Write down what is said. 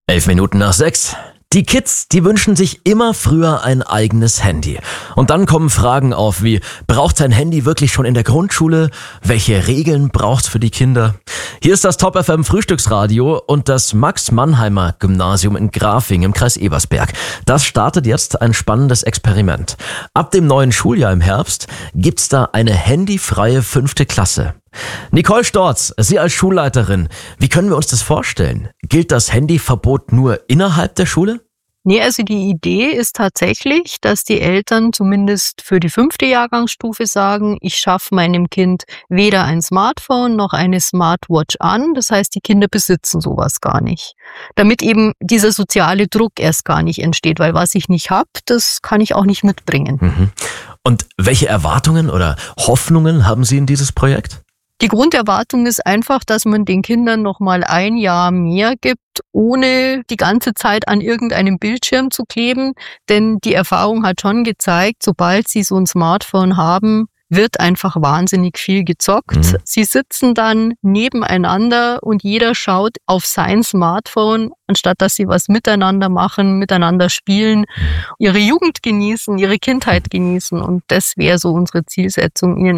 5:11. Die Kids, die wünschen sich immer früher ein eigenes Handy. Und dann kommen Fragen auf wie, braucht ein Handy wirklich schon in der Grundschule? Welche Regeln braucht's für die Kinder? Hier ist das Top FM Frühstücksradio und das Max-Mannheimer-Gymnasium in Grafing im Kreis Ebersberg. Das startet jetzt ein spannendes Experiment. Ab dem neuen Schuljahr im Herbst gibt's da eine handyfreie 5. Klasse. Nicole Storz, Sie als Schulleiterin, wie können wir uns das vorstellen? Gilt das Handyverbot nur innerhalb der Schule? Nee, also die Idee ist tatsächlich, dass die Eltern zumindest für die 5. Jahrgangsstufe sagen, ich schaffe meinem Kind weder ein Smartphone noch eine Smartwatch an. Das heißt, die Kinder besitzen sowas gar nicht. Damit eben dieser soziale Druck erst gar nicht entsteht, weil was ich nicht habe, das kann ich auch nicht mitbringen. Und welche Erwartungen oder Hoffnungen haben Sie in dieses Projekt? Die Grunderwartung ist einfach, dass man den Kindern noch mal ein Jahr mehr gibt, ohne die ganze Zeit an irgendeinem Bildschirm zu kleben. Denn die Erfahrung hat schon gezeigt, sobald sie so ein Smartphone haben, wird einfach wahnsinnig viel gezockt. Sie sitzen dann nebeneinander und jeder schaut auf sein Smartphone, anstatt dass sie was miteinander machen, miteinander spielen, ihre Jugend genießen, ihre Kindheit genießen. Und das wäre so unsere Zielsetzung, ihnen